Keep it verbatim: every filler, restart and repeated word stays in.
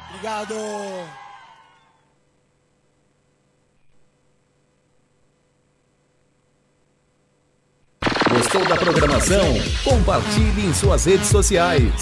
Obrigado. Gostou da programação? Compartilhe em suas redes sociais.